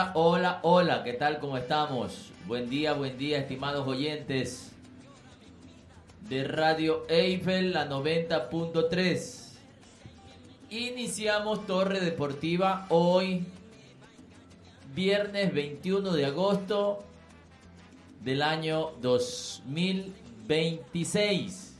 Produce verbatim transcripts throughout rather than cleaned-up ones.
Hola, hola, hola, ¿qué tal? ¿Cómo estamos? Buen día, buen día, estimados oyentes de Radio Eiffel, la noventa punto tres. Iniciamos Torre Deportiva hoy, viernes veintiuno de agosto del año dos mil veintiséis.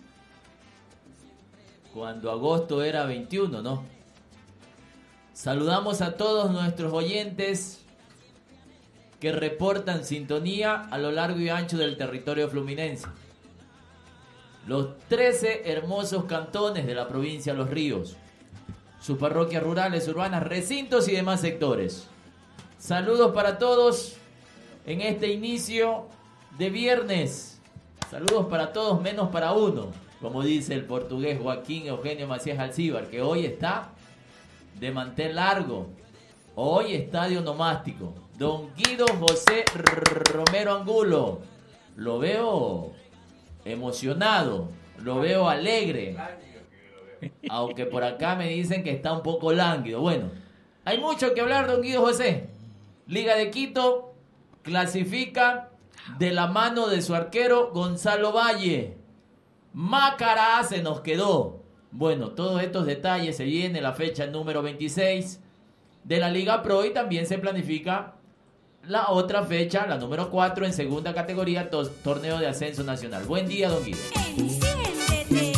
Cuando agosto era veintiuno, ¿no? Saludamos a todos nuestros oyentes que reportan sintonía a lo largo y ancho del territorio fluminense. Los trece hermosos cantones de la provincia de Los Ríos, sus parroquias rurales, urbanas, recintos y demás sectores. Saludos para todos en este inicio de viernes. Saludos para todos menos para uno, como dice el portugués Joaquín Eugenio Macías Alcíbar, que hoy está de mantel largo. Hoy estadio nomástico. Don Guido José Romero Angulo. Lo veo emocionado, lo veo alegre. Aunque por acá me dicen que está un poco lánguido. Bueno, hay mucho que hablar, don Guido José. Liga de Quito clasifica de la mano de su arquero Gonzalo Valle. Macará se nos quedó. Bueno, todos estos detalles, se viene la fecha número veintiséis de la Liga Pro y también se planifica la otra fecha, la número cuatro en segunda categoría, to- torneo de ascenso nacional. Buen día, don Guido. Enciéndete.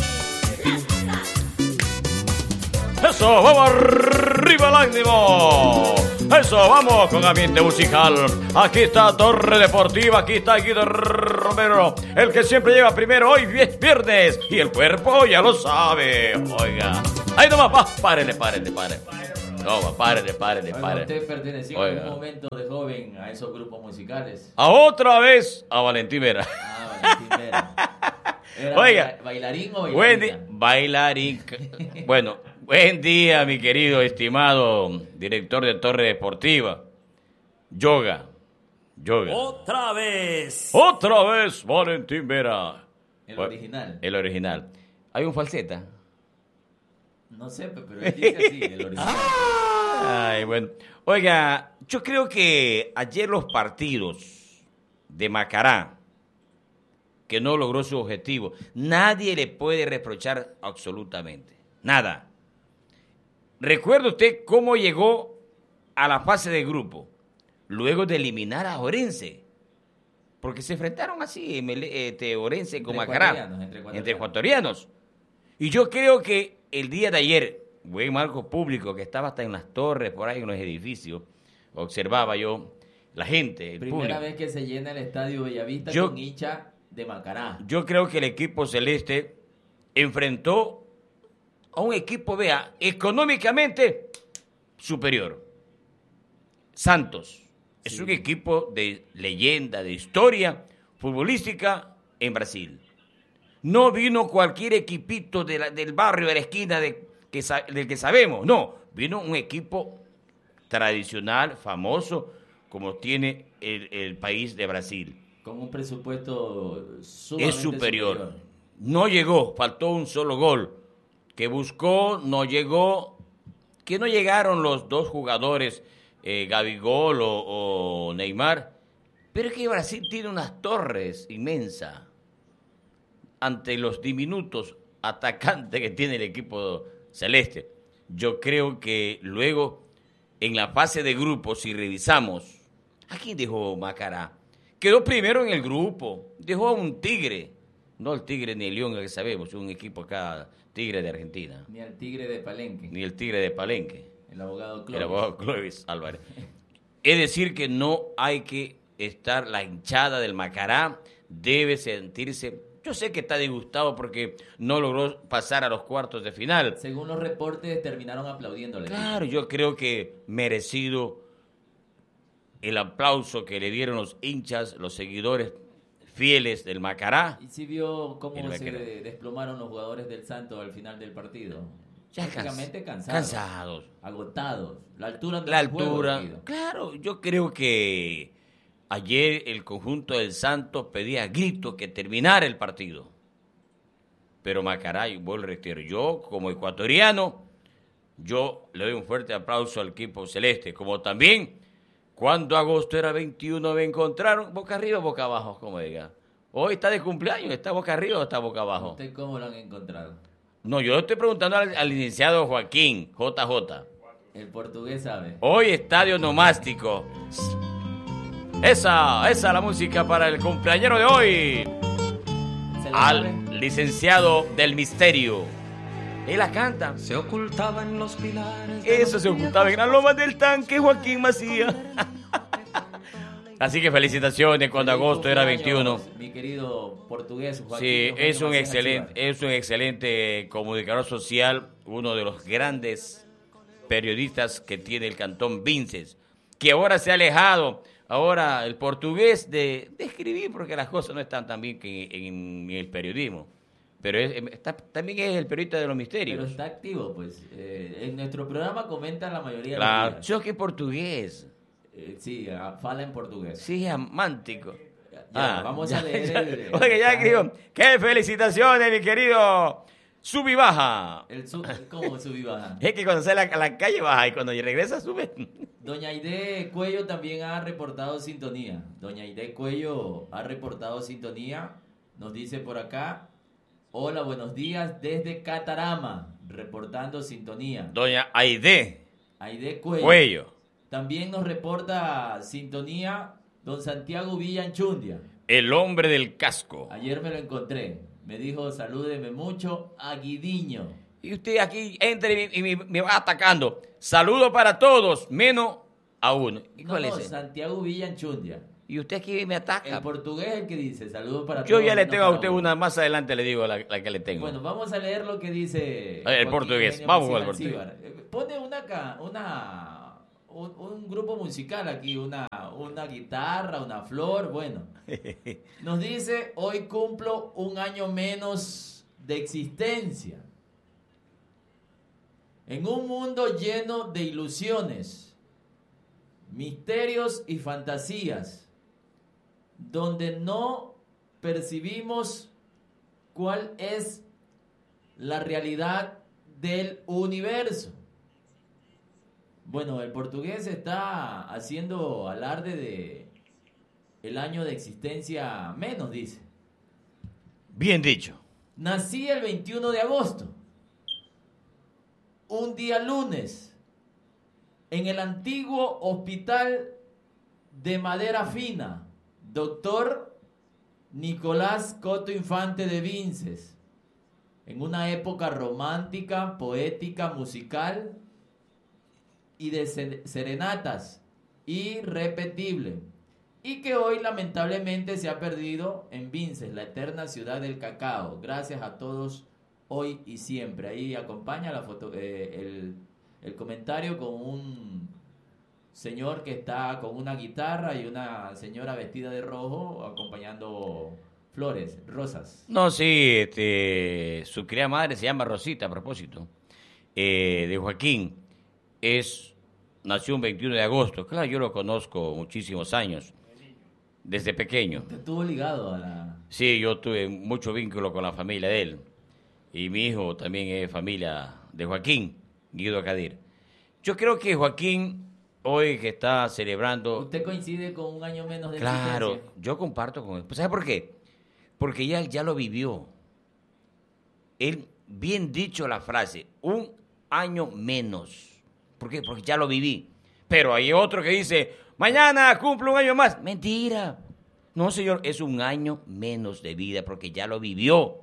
Eso, vamos arriba el ánimo. Eso, vamos con ambiente musical. Aquí está Torre Deportiva, aquí está Guido Romero, el que siempre llega primero. Hoy es viernes y el cuerpo ya lo sabe. Oiga, ahí nomás, va, párele, párele, párele. No, va, párele, párele, Bueno, párele. usted perteneció Oiga. en un momento de joven a esos grupos musicales. A otra vez a Valentín Vera. Ah, Valentín Vera. ¿Era Oiga. bailarín o Buen bailarina? día, bailarín. Bueno, buen día, mi querido, estimado director de Torre Deportiva. Yoga, yoga. Otra vez. Otra vez, Valentín Vera. El Bueno, original. El original. ¿Hay un falseta? No sé, pero él dice así, el original. Ay, bueno. Oiga, yo creo que ayer los partidos de Macará, que no logró su objetivo, nadie le puede reprochar absolutamente. Nada. ¿Recuerda usted cómo llegó a la fase de grupo? Luego de eliminar a Orense. Porque se enfrentaron así, Mele- este, Orense con Entre Macará. ecuatorianos, entre ecuatorianos. Entre ecuatorianos. Y yo creo que el día de ayer, buen marco público que estaba hasta en las torres, por ahí en los edificios, observaba yo la gente, el Primera público. vez que se llena el estadio Bellavista Yo- con hincha de Macará. Yo creo que el equipo celeste enfrentó a un equipo, vea, económicamente superior. Santos es Sí. un equipo de leyenda, de historia futbolística en Brasil. No vino cualquier equipito de la- del barrio, de la esquina de, que, sa- del que sabemos. No, vino un equipo tradicional, famoso, como tiene el, el país de Brasil. Con un presupuesto sumamente Es superior. No llegó, faltó un solo gol. Que buscó, no llegó. Que no llegaron los dos jugadores, eh, Gabigol o, o Neymar. Pero es que Brasil tiene unas torres inmensas ante los diminutos atacantes que tiene el equipo celeste. Yo creo que luego, en la fase de grupo, si revisamos, ¿a quién dejó Macará? Quedó primero en el grupo, dejó a un Tigre, no el Tigre ni el León, el que sabemos, un equipo acá, Tigre de Argentina, Ni al Tigre de Palenque, ni el Tigre de Palenque, el abogado el Clovis. abogado Clovis Álvarez. Es decir, que no hay que estar, la hinchada del Macará debe sentirse, yo sé que está disgustado porque no logró pasar a los cuartos de final. Según los reportes, terminaron aplaudiéndole. Claro, yo creo que merecido el aplauso que le dieron los hinchas, los seguidores fieles del Macará. ¿Y si vio cómo El se Macará. desplomaron los jugadores del Santo al final del partido? Ya Prácticamente cans- cansados, cansados. agotados. La altura no La es juego, altura. Guido. Claro, yo creo que ayer el conjunto del Santos pedía a gritos que terminara el partido. Pero Macará, y vuelvo a reiterar, yo como ecuatoriano, yo le doy un fuerte aplauso al equipo celeste, como también Cuando agosto era veintiuno me encontraron boca arriba o boca abajo, como diga. Hoy está de cumpleaños, ¿está boca arriba o está boca abajo? ¿Usted cómo lo han encontrado? No, yo le estoy preguntando al, al licenciado Joaquín, J J. El portugués sabe. Hoy estadio nomástico. Esa, esa es la música para el cumpleañero de hoy. ¿Se la sabe? Al licenciado del misterio. Él la canta. Se ocultaba en los pilares. de Eso los se ocultaba en la loma del tanque, Joaquín Macías. Así que felicitaciones cuando Feliz agosto era cumpleaños, veintiuno. Mi querido portugués, Joaquín. Sí, Eugenio es un Macías excelente, Achívar. es un excelente comunicador social, uno de los grandes periodistas que tiene el Cantón Vinces, que ahora se ha alejado, ahora el portugués de, de escribir, porque las cosas no están tan bien que en, en el periodismo. Pero es, está, también es el periodista de los misterios. Pero está activo, pues. Eh, en nuestro programa comentan la mayoría Claro, de los yo que portugués. Eh, sí, ah, fala en portugués. Sí, amántico. Ya, vamos a leer ya, el- el Oiga, ya mensaje. escribió. ¡Qué felicitaciones, mi querido Sub y Baja! El su- ¿Cómo subí baja? Es que cuando sale a la, a la calle baja y cuando regresa sube. Doña Aide Cuello también ha reportado sintonía. Doña Aide Cuello ha reportado sintonía. Nos dice por acá: hola, buenos días desde Catarama, reportando sintonía. Doña Aide Aide Cuello. Cuello, También nos reporta sintonía don Santiago Villanchundia. el hombre del casco. Ayer me lo encontré. Me dijo, salúdeme mucho a Guidiño. Y usted aquí entra y, me- y me, me va atacando. Saludo para todos, menos a uno. ¿Y No, cuál no, es ese? Santiago Villanchundia. Y usted aquí me El ataca. portugués es el que dice, saludos para Yo todos. ya le no tengo a para usted uno. una, más adelante le digo la, la que le tengo. Bueno, vamos a leer lo que dice A ver, el Joaquín portugués. Eugenio Vamos con el Macías portugués. Achívar. Eh, Pone una, ca- una un, un grupo musical aquí, una, una guitarra, una flor, bueno. Nos dice, hoy cumplo un año menos de existencia. En un mundo lleno de ilusiones, misterios y fantasías, donde no percibimos cuál es la realidad del universo. Bueno, el portugués está haciendo alarde de el año de existencia menos, dice. Bien dicho. Nací el veintiuno de agosto, un día lunes, en el antiguo hospital de Madera Fina, doctor Nicolás Coto Infante de Vinces, en una época romántica, poética, musical y de se- serenatas irrepetible, y que hoy lamentablemente se ha perdido en Vinces, la eterna ciudad del cacao. Gracias a todos hoy y siempre. Ahí acompaña la foto, eh, el, el comentario con un señor que está con una guitarra y una señora vestida de rojo acompañando flores, rosas. No, sí, este, su criada madre se llama Rosita, a propósito, eh, de Joaquín. Es, nació un veintiuno de agosto. Claro, yo lo conozco muchísimos años, desde pequeño. Usted estuvo ligado a la... Sí, yo tuve mucho vínculo con la familia de él. Y mi hijo también es familia de Joaquín, Guido Cadir. Yo creo que Joaquín, hoy que está celebrando... Usted coincide con un año menos de Claro, existencia. yo comparto con él. ¿Sabe por qué? Porque ya, ya lo vivió. Él, bien dicho la frase, un año menos. ¿Por qué? Porque ya lo viví. Pero hay otro que dice, mañana cumplo un año más. Mentira. No, señor, es un año menos de vida porque ya lo vivió.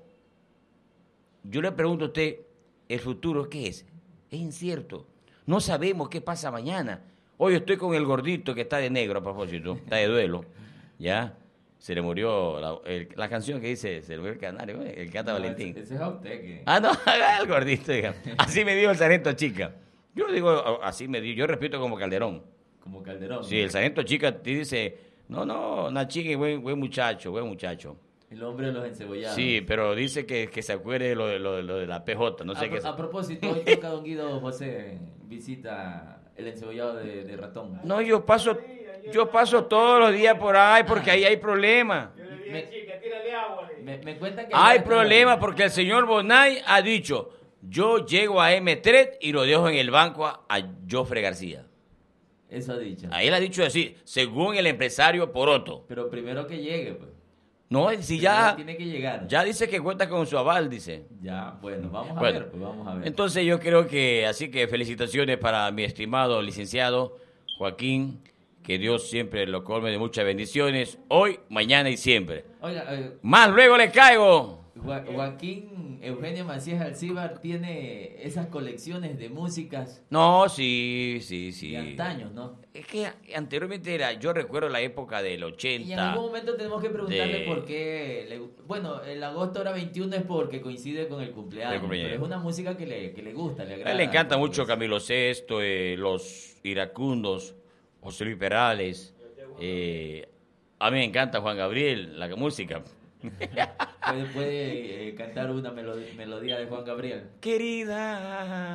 Yo le pregunto a usted, ¿el futuro qué es? Es incierto. No sabemos qué pasa mañana. Hoy estoy con el gordito que está de negro, a propósito, está de duelo, ¿ya? Se le murió la, el- la canción que dice, se le murió el canario, ¿eh? El que canta No, Valentín. Ese, ese es a usted que... Ah, no, el gordito, diga. Así me dijo el sargento Chica. Yo digo, así me dijo, yo respeto como Calderón. Como Calderón. Sí, ¿no? el sargento Chica te dice, no, no, Nachín, buen, buen muchacho, buen muchacho. El hombre de los encebollados. Sí, pero dice que, que se acuerde de lo, de lo, de lo de la P J, no sé a, qué pro- es. a propósito, hoy toca don Guido José, visita el encebollado de, de ratón. No, yo paso, yo paso todos los días por ahí porque ahí hay problemas. Me, me, me cuentan que... Hay allá problemas está- porque el señor Bonay ha dicho, yo llego a M tres y lo dejo en el banco a, a Jofre García. Eso ha dicho. A él ha dicho así, según el empresario Poroto. Pero primero que llegue, pues. No, si Primero ya, tiene que llegar. ya dice que cuenta con su aval, dice. Ya, bueno, vamos a Bueno, ver, pues vamos a ver. Entonces yo creo que, así que felicitaciones para mi estimado licenciado Joaquín, que Dios siempre lo colme de muchas bendiciones, hoy, mañana y siempre. Oiga, eh, Más luego le caigo. Jo- Joaquín Eugenio Macías Alcíbar tiene esas colecciones de músicas No, sí, sí, sí. de antaños, ¿no? Es que anteriormente era, yo recuerdo la época del Y en ochenta. algún momento tenemos que preguntarle de- por qué. le- bueno, el agosto era veintiuno es porque coincide con el cumpleaños. El cumpleaños. Pero es una música que le, que le gusta, le A agrada. él le encanta pues. mucho Camilo Sesto, eh, los iracundos, José Luis Perales. eh, a mí me encanta Juan Gabriel, la música. Puede, puede eh, cantar una melodía, melodía de Juan Gabriel. Querida,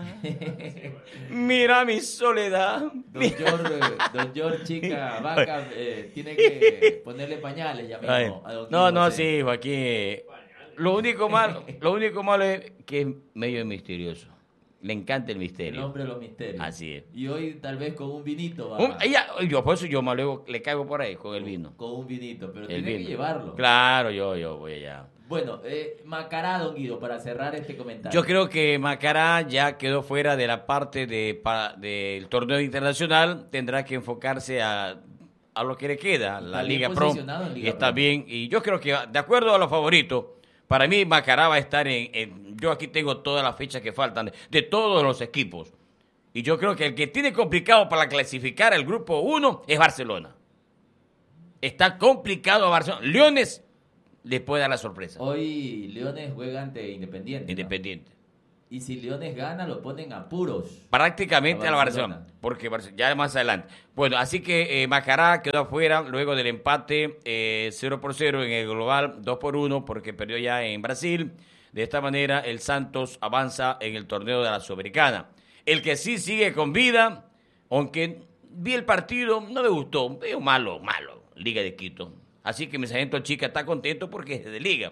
mira mi soledad. Don George, eh, don George Chica Vaca eh, tiene que ponerle pañales ya mismo Ay, a don no, Guido no, José. sí, Joaquín. eh, Lo único malo, lo único malo es que es medio misterioso. Le encanta el El misterio. hombre de los misterios. Así es. Y hoy tal vez con un vinito va. Un- ella- yo por eso yo más luego le caigo por ahí con el vino. Con un vinito, pero El tiene vino. que llevarlo. Claro, yo, yo voy allá. Bueno, eh, Macará, don Guido, para cerrar este comentario. Yo creo que Macará ya quedó fuera de la parte de, pa- del torneo internacional. Tendrá que enfocarse a, a lo que le queda, la Está bien Liga Pro. posicionado en Liga Y está Pro. bien. Y yo creo que, de acuerdo a los favoritos, para mí Macará va a estar en, en- yo aquí tengo todas las fechas que faltan de, de todos los equipos. Y yo creo que el que tiene complicado para clasificar al grupo uno es Barcelona. Está complicado a Barcelona. Leones le puede dar la sorpresa. Hoy Leones juega ante Independiente. ¿no? Independiente. Y si Leones gana, lo ponen a puros. Prácticamente A a la Barcelona. Barcelona, porque Barce- ya más adelante. Bueno, así que eh, Macará quedó afuera luego del empate eh, cero por cero en el global, dos por uno, porque perdió ya en Brasil. De esta manera, el Santos avanza en el torneo de la Sudamericana. El que sí sigue con vida, aunque vi el partido, no me gustó, veo malo, malo, Liga de Quito. Así que mi sargento Chica está contento porque es de Liga.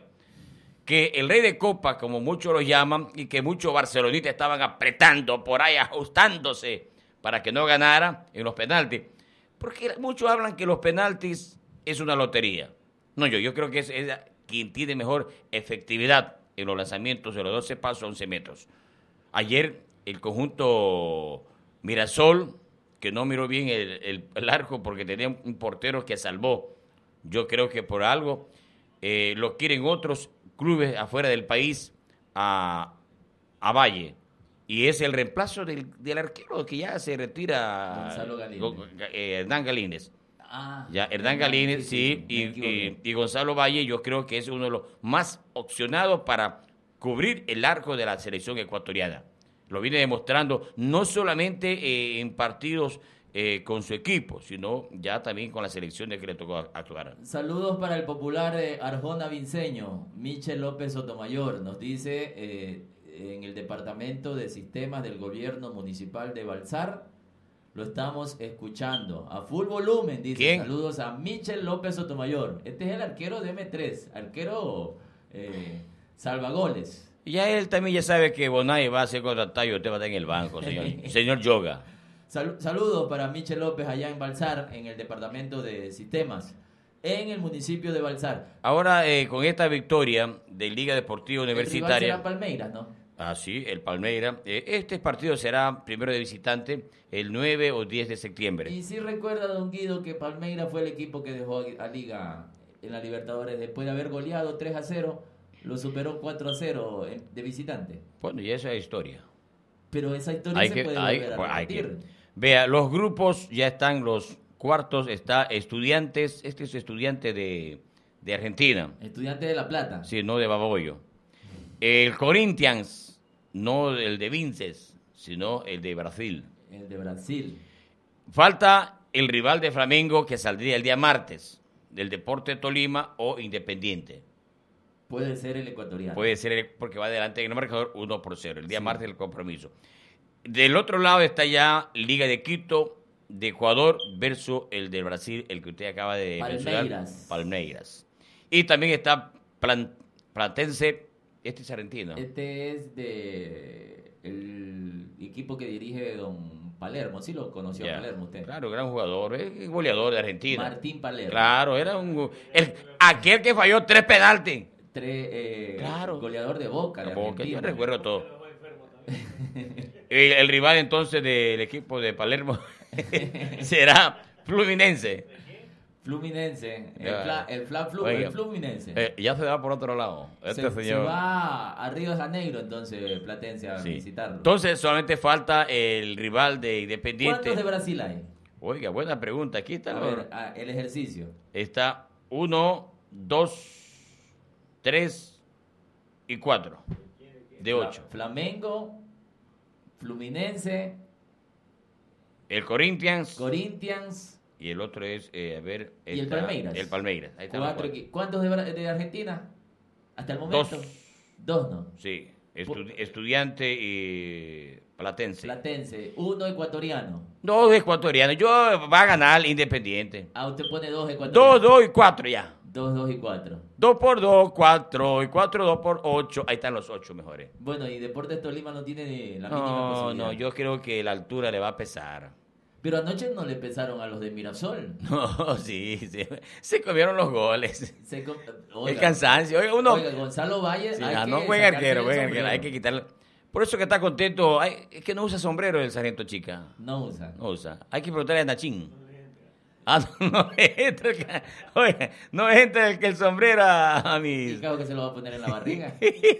Que el rey de copa, como muchos lo llaman, y que muchos barcelonistas estaban apretando por ahí, ajustándose para que no ganara en los penaltis. Porque muchos hablan que los penaltis es una lotería. No, yo, yo creo que es, es quien tiene mejor efectividad en los lanzamientos de los doce pasos a once metros. Ayer el conjunto Mirasol, que no miró bien el, el, el arco porque tenía un portero que salvó. Yo creo que por algo eh, lo quieren otros clubes afuera del país a, a Valle. Y es el reemplazo del, del arquero que ya se retira, Gonzalo Galíndez. Go- eh, Hernán Galíndez. Ah, Ya, Hernán Galíndez, sí, me y, equivoqué. y- y Gonzalo Valle, yo creo que es uno de los más opcionados para cubrir el arco de la selección ecuatoriana. Lo viene demostrando no solamente eh, en partidos eh, con su equipo, sino ya también con las selecciones que le tocó actuar. Saludos para el popular eh, Arjona Vinceño, Michel López Sotomayor. Nos dice eh, en el Departamento de Sistemas del Gobierno Municipal de Balsar, lo estamos escuchando a full volumen. Dice, ¿Quién? saludos a Michel López Sotomayor. Este es el arquero de M tres, arquero eh, salvagoles. Y ya él también ya sabe que Bonai va a ser contratado y usted va a estar en el banco, señor, señor Yoga. Sal- saludos para Michel López allá en Balsar, en el Departamento de Sistemas, en el municipio de Balsar. Ahora, eh, con esta victoria de Liga Deportiva El rival Universitaria... será Palmeiras, ¿no? Ah, sí, el Palmeira. Eh, este partido será primero de visitante el nueve o diez de septiembre. Y sí recuerda, don Guido, que Palmeiras fue el equipo que dejó a Liga en la Libertadores después de haber goleado tres a cero, lo superó cuatro a cero en- de visitante. Bueno, y esa es historia. Pero esa historia Hay se que, puede hay- volver a pues, hay repetir. que- Vea, los grupos ya están, los cuartos, está Estudiantes, este es estudiante de, de Argentina, Estudiante de La Plata. sí, no de Baboyo. El Corinthians, no el de Vinces, sino el de Brasil. El de Brasil. Falta el rival de Flamengo que saldría el día martes, del Deporte Tolima o Independiente. Puede ser el ecuatoriano. Puede ser el- porque va adelante en el marcador uno por cero. El día martes el compromiso. Del otro lado está ya Liga de Quito de Ecuador versus el de Brasil, el que usted acaba de mencionar. Palmeiras. Palmeiras. Y también está Plan- Platense, este es argentino. Este es de el equipo que dirige don Palermo, sí lo conoció Ya. Palermo usted. Claro, gran jugador, eh, goleador de Argentina. Martín Palermo. Claro, era un el, aquel que falló tres penaltis. Tres, eh, Claro. goleador de Boca, de Boca, yo Argentina. recuerdo todo. el, el rival entonces del equipo de Palermo será Fluminense. Fluminense, el, Ya. Fla, el, Fla Flu, Oiga, el Fluminense. Eh, ya se va por otro lado. Este se, señor. se va a Río de Janeiro, entonces, Platense, a Sí. visitarlo. Entonces solamente falta el rival de Independiente. ¿Cuántos de Brasil hay? Oiga, buena pregunta. Aquí está. A lo- ver, ah, el ejercicio. Está uno, dos, tres y cuatro. De Fla- ocho. Flamengo, Fluminense, El Corinthians Corinthians, y el otro es, eh, a ver. ¿Y el está- Palmeiras? El Palmeiras. Ahí está. cuatro equi- ¿Cuántos de, Bra- de Argentina? Hasta el momento. Dos. Dos, ¿no? Sí. Estu- estudiante y Platense. Platense, uno ecuatoriano. Dos ecuatorianos. Yo va a ganar Independiente. Ah, usted pone dos Dos, ecuatorianos. dos y cuatro ya. Dos, dos y cuatro. Dos por dos, cuatro. Y cuatro, dos por ocho. Ahí están los ocho mejores. Bueno, y Deportes Tolima no tiene ni la mínima No, posibilidad. no, yo creo que la altura le va a pesar. Pero anoche no le pesaron a los de Mirasol. No, sí, sí. Se comieron los goles. Se com- El Oiga, cansancio. Oiga, uno. Oiga, Gonzalo Valle. Sí, hay ah, que no, buen sacarse arquero, el buen sombrero. arquero. Hay que quitarle. Por eso que está contento. Ay, es que no usa sombrero el sargento chica. No usa. No usa. Hay que preguntarle a Nachín. Ah, no, no entra el, ca- oiga, no entra el, el sombrero a, a Y mis. claro que se lo va a poner en la barriga.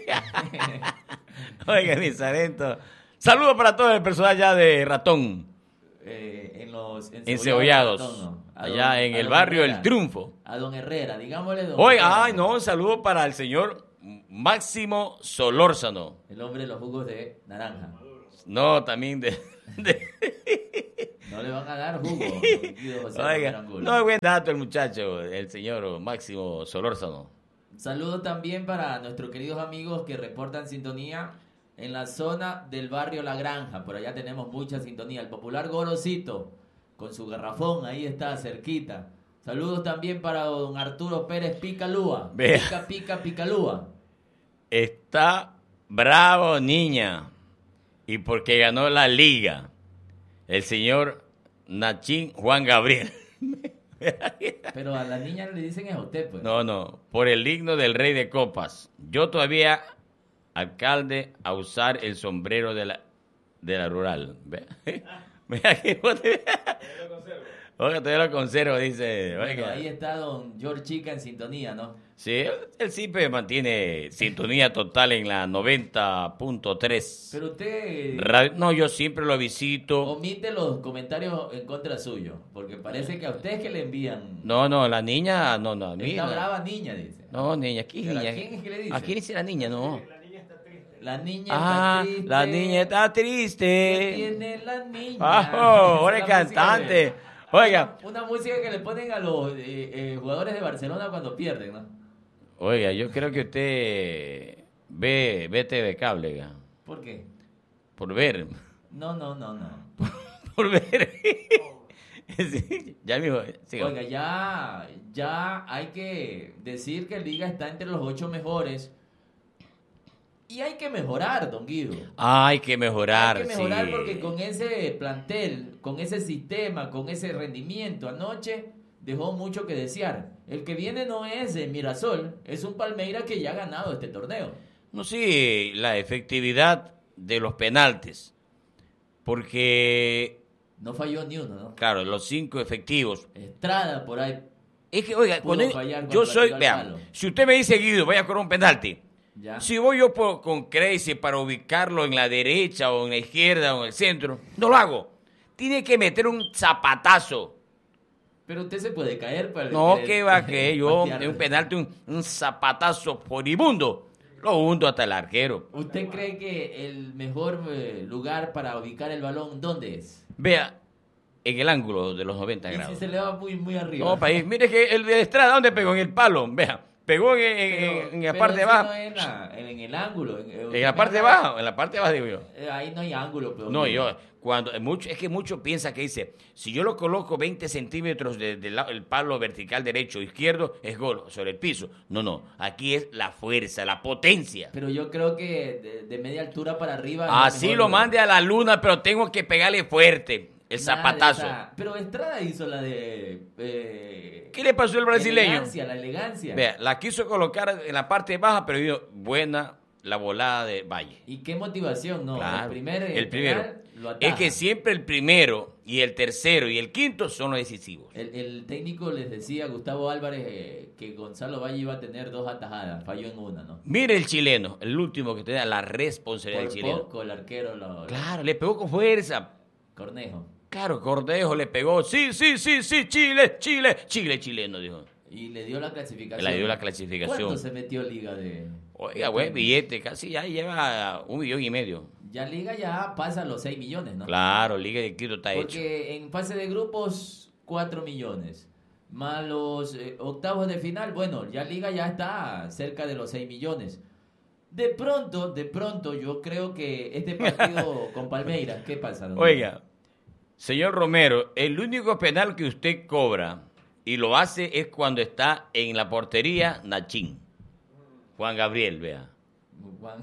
Oiga, mi sargento. Saludos para todo el personal ya de Ratón. Eh, en los Encebollados. Ratón, ¿no? A Allá don- en a el don barrio Herrera. El Triunfo. A don Herrera, digámosle don Oiga, Herrera. ay, no, un saludo para el señor Máximo Solórzano. El hombre de los jugos de naranja. No, también de. de- No le van a dar jugo. Guido José Oiga, Romero Angulo. no es buen dato el muchacho, el señor Máximo Solórzano. Saludos también para nuestros queridos amigos que reportan sintonía en la zona del barrio La Granja. Por allá tenemos mucha sintonía. El popular Gorosito, con su garrafón, ahí está, cerquita. Saludos también para don Arturo Pérez Picalúa. Vea. Pica, pica, Picalúa. Está bravo, niña. Y porque ganó la liga, el señor Nachín Juan Gabriel. Pero a la niña le dicen es a usted, pues. No, no, por el himno del Rey de Copas. Yo todavía, alcalde, a usar el sombrero de la, de la rural. Vea, vea que oiga, todavía lo conservo, dice. Bueno, Oiga. ahí está don George Chica en sintonía, ¿no? Sí, él, él siempre mantiene sintonía total en la noventa punto tres. Pero usted Radio- No, yo siempre lo visito. omite los comentarios en contra suyo, porque parece que a usted es que le envían. No, no, la niña, no, no, a mí. Esta la- brava niña, dice. No, niña, aquí ¿Pero a niña. quién es que le dice? ¿A quién dice la niña? No. La niña Ah, está triste. la niña está ¿Qué triste. tiene la niña? Ah, Esa ahora es es la cantante. música de- Oiga, Una música que le ponen a los eh, eh, jugadores de Barcelona cuando pierden, ¿no? oiga, yo creo que usted ve, ve T V Cable, oiga, ¿Por qué? por ver, No, no, no, no. por ver. Sí, ya mismo, siga. Oiga, ya, ya hay que decir que Liga está entre los ocho mejores. Y hay que mejorar, don Guido. Hay que mejorar, Hay que mejorar sí. porque con ese plantel, con ese sistema, con ese rendimiento anoche, dejó mucho que desear. El que viene no es de Mirasol, es un Palmeiras que ya ha ganado este torneo. No, sí, la efectividad de los penaltis. Porque, No falló ni uno, ¿no? claro, los cinco efectivos. Estrada por ahí. Es que, oiga, Pudo cuando fallar yo cuando soy, tiró al vean, palo. si usted me dice, Guido, vaya a correr un penalti. Ya. Si voy yo por- con Crazy para ubicarlo en la derecha o en la izquierda o en el centro, no lo hago. Tiene que meter un zapatazo. Pero usted se puede caer para No, para- que va que yo, patear. en un penalti, un, un zapatazo furibundo. Lo hundo hasta el arquero. ¿Usted cree que el mejor eh, lugar para ubicar el balón, dónde es? Vea, en el ángulo de los noventa Y si grados. se le va muy, muy arriba. No, país. Mire que el de Estrada, ¿dónde pegó? En el palo. Vea, Pegó en, en- Pero- en la pero parte de eso abajo. no es en, la- en- en el ángulo. En, En la parte de abajo, en la parte de abajo digo yo. Eh, Ahí no hay ángulo. Pero No, yo, cuando, es mucho, es que muchos piensan que dice, si yo lo coloco veinte centímetros del de, el palo vertical derecho o izquierdo, es gol sobre el piso. No, no, aquí es la fuerza, la potencia. Pero yo creo que de, de media altura para arriba. es la Así mejor lo de- mande a la luna, pero tengo que pegarle fuerte el Nada de zapatazo. esa- Pero Estrada hizo la de. eh, ¿Qué le pasó al brasileño? Elegancia, la elegancia. Vea, la quiso colocar en la parte baja, pero vio buena la volada de Valle. Y qué motivación, ¿no? Claro, el primer. eh, el primero. penal lo ataja. Es que siempre el primero y el tercero y el quinto son los decisivos. El, el técnico les decía a Gustavo Álvarez eh, que Gonzalo Valle iba a tener dos atajadas. Falló en una, ¿no? Mire el chileno, el último que tenía la responsabilidad Por del chileno. poco el arquero lo. Claro, le pegó con fuerza. Cornejo. Claro, Cordejo le pegó. Sí, sí, sí, sí, Chile, Chile, Chile chileno, dijo. Y le dio la clasificación. Le dio la clasificación. ¿Cuánto se metió Liga de.? Oiga, buen billete, casi ya lleva un millón y medio. Ya Liga ya pasa los seis millones, ¿no? Claro, Liga de Quito está hecho. Porque en fase de grupos, cuatro millones. Más los eh, octavos de final, bueno, ya Liga ya está cerca de los seis millones. De pronto, de pronto, yo creo que este partido con Palmeiras, ¿qué pasa? don Oiga, señor Romero, el único penal que usted cobra y lo hace es cuando está en la portería Nachín. Juan Gabriel, vea. Juan-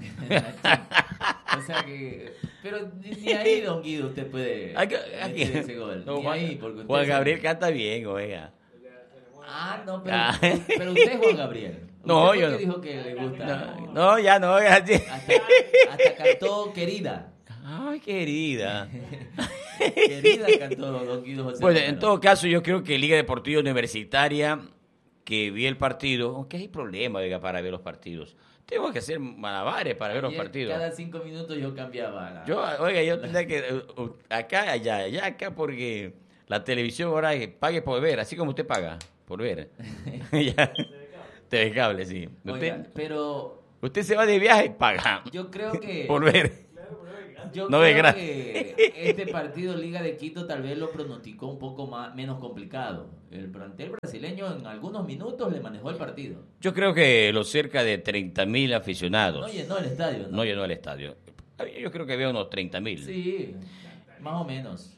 o sea que, pero ni, ni ahí, don Guido, usted puede Aquí- meter aquí- ese gol. No, Ni Juan, ahí, porque usted Juan sabe- Gabriel canta bien, oiga. Ah, no, pero, Ah. pero usted es Juan Gabriel. No, ¿Usted yo por no. qué dijo que le gusta? No, no, ya no, oiga. sí. Hasta, hasta cantó Querida. Ay, querida. Querida cantó don Guido José. Pues Romero. en todo caso, yo creo que Liga Deportiva Universitaria, que vi el partido, aunque hay problema, oiga, para ver los partidos. Tengo que hacer malabares para ver los Ayer, partidos. Cada cinco minutos yo cambiaba. La... Yo, oiga, yo tendría que, uh, uh, acá, allá, allá, acá, porque la televisión ahora es pague por ver, así como usted paga por ver. Ya. T V cable, sí. Oiga, Usted, pero usted se va de viaje, paga yo creo que... por ver. Yo no creo ve gratis. que este partido Liga de Quito tal vez lo pronosticó un poco más, menos complicado. El plantel brasileño en algunos minutos le manejó el partido. Yo creo que los cerca de treinta mil aficionados No llenó el estadio, ¿no? no llenó el estadio. Yo creo que había unos treinta mil. Sí, más o menos.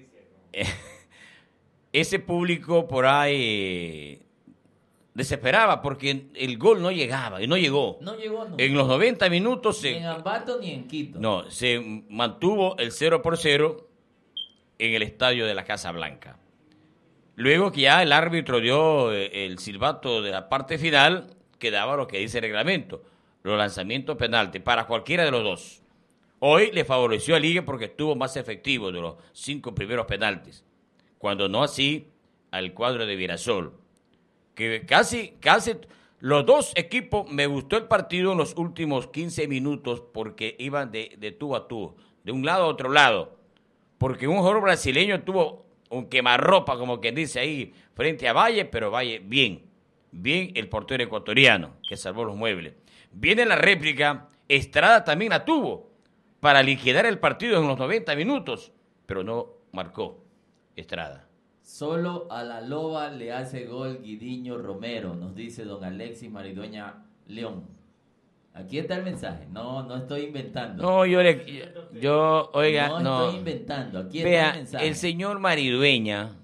Ese público por ahí desesperaba porque el gol no llegaba y no llegó. No llegó, no. En los noventa minutos Ni se, en Ambato ni en Quito. no, se mantuvo el cero por cero en el estadio de la Casa Blanca. Luego que ya el árbitro dio eh, el silbato de la parte final, quedaba lo que dice el reglamento, los lanzamientos penalti para cualquiera de los dos. Hoy le favoreció a Liga porque estuvo más efectivo de los cinco primeros penaltis, cuando no así al cuadro de Virasol. Que casi, casi los dos equipos, me gustó el partido en los últimos quince minutos porque iban de, de tú a tú, de un lado a otro lado. Porque un jugador brasileño tuvo un quemarropa, como quien dice ahí, frente a Valle, pero Valle bien, bien el portero ecuatoriano, que salvó los muebles. Viene la réplica, Estrada también la tuvo, para liquidar el partido en los noventa minutos, pero no marcó Estrada. Solo a la loba le hace gol Guidiño Romero, nos dice don Alexis Maridueña León. Aquí está el mensaje. No, no estoy inventando. No, yo le, yo, oiga, no, no. estoy inventando. Aquí está el Vea, mensaje. el señor Maridueña,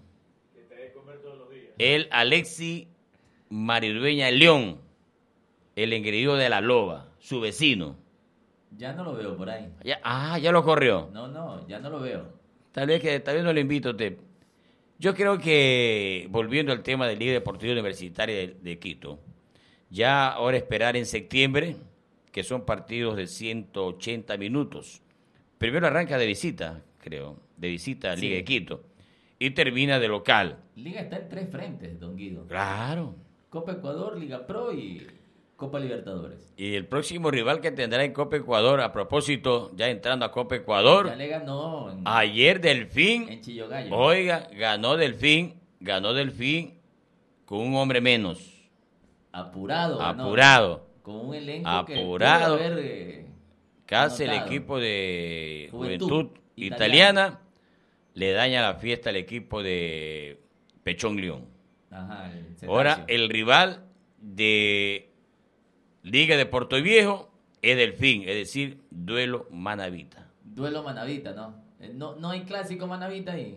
el Alexi Maridueña León, el engreído de la loba, su vecino. Ya no lo veo por ahí. Ya, ah, ya lo corrió. No, no, ya no lo veo. Tal vez que tal vez no le invito a usted. Yo creo que, volviendo al tema de Liga Deportiva Universitaria de, de Quito, ya ahora esperar en septiembre, que son partidos de ciento ochenta minutos. Primero arranca de visita, creo, de visita a Liga Sí. de Quito, y termina de local. Liga está en tres frentes, don Guido. Claro. Copa Ecuador, Liga Pro y Copa Libertadores. Y el próximo rival que tendrá en Copa Ecuador, a propósito, ya entrando a Copa Ecuador, Ya le ganó en, ayer Delfín, en Chillogallo. oiga, ganó Delfín, ganó Delfín con un hombre menos, Apurado. ganó. apurado. Con un elenco Apurado. que pudo haber, eh, Casi el anotado. equipo de Juventud Juventud, Italiana. Italiana le daña la fiesta al equipo de Pechón León. Ajá, el Ahora Cetáceo. el rival de Liga de Puerto Viejo es Delfín, es decir, duelo manavita. Duelo manavita, ¿no? Eh, No, no hay clásico manavita ahí.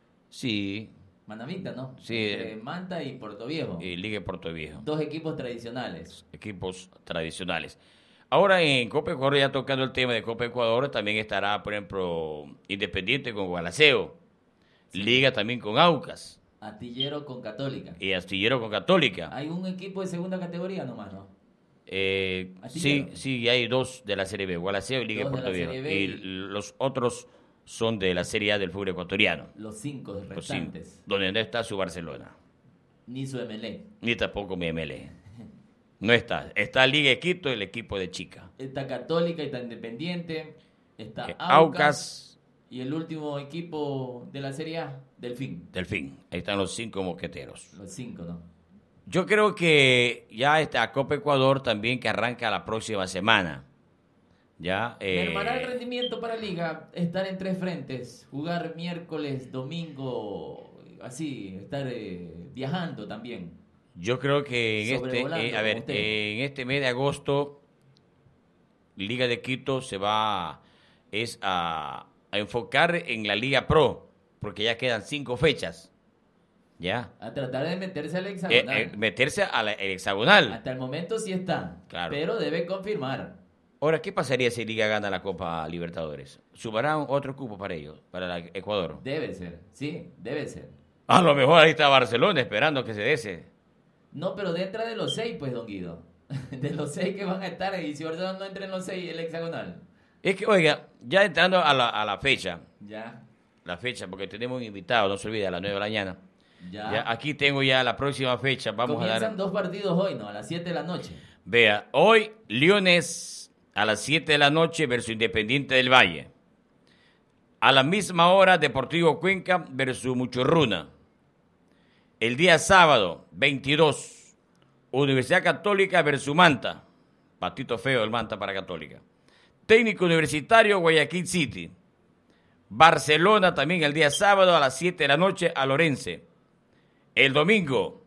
Sí, Manavita, ¿no? Sí. Entre Manta y Puerto Viejo. eh, Liga de Puerto Viejo, Dos equipos tradicionales. equipos tradicionales. Ahora en Copa Ecuador, ya tocando el tema de Copa Ecuador, también estará, por ejemplo, Independiente con Gualaceo, Liga también con Aucas Astillero con Católica. y Astillero con Católica. Hay un equipo de segunda categoría nomás, ¿no? Eh, sí, Astillero. sí, hay dos de la Serie B, Gualaceo y Liga de Dos de Puerto la Viejo. Serie B Y y- los otros son de la Serie A del fútbol ecuatoriano, Los cinco los cinco, restantes. donde no está su Barcelona, Ni su M L E. ni tampoco mi M L E. No está. Está Liga de Quito, el equipo de Chica. Está Católica, está Independiente, está Eh, Aucas, Aucas, y el último equipo de la Serie A, Delfín. Delfín. Ahí están los cinco mosqueteros. Los cinco, ¿no? Yo creo que ya está Copa Ecuador también, que arranca la próxima semana. Ya. eh, Mermará el rendimiento para Liga, estar en tres frentes, jugar miércoles, domingo, así, estar eh, viajando también. Yo creo que en este, Sobrevolando, eh, a como ver, usted. en este mes de agosto, Liga de Quito se va es a, a enfocar en la Liga Pro, porque ya quedan cinco fechas. Ya. A tratar de meterse al Eh, hexagonal. eh, meterse al hexagonal. Hasta el momento sí está, Claro. pero debe confirmar. Ahora, ¿qué pasaría si Liga gana la Copa Libertadores? ¿Sumarán otro cupo para ellos, para la- Ecuador? Debe ser, sí, debe ser. A lo mejor ahí está Barcelona esperando que se dese. No, pero dentro de los seis, pues, don Guido. De los seis que van a estar, y si Barcelona no entra en los seis, el hexagonal. Es que, oiga, ya entrando a la, a la fecha, Ya, la fecha, porque tenemos un invitado, no se olvide, a las nueve de la mañana. ya. Ya, aquí tengo ya la próxima fecha, vamos a Comienzan dar... dos partidos hoy, ¿no? A las siete de la noche. Vea, hoy Leones a las siete de la noche versus Independiente del Valle. A la misma hora Deportivo Cuenca versus Muchurruna. El día sábado, veintidós, Universidad Católica versus Manta. Patito feo el Manta para Católica. Técnico Universitario Guayaquil City. Barcelona también el día sábado a las siete de la noche a Lorense. El domingo,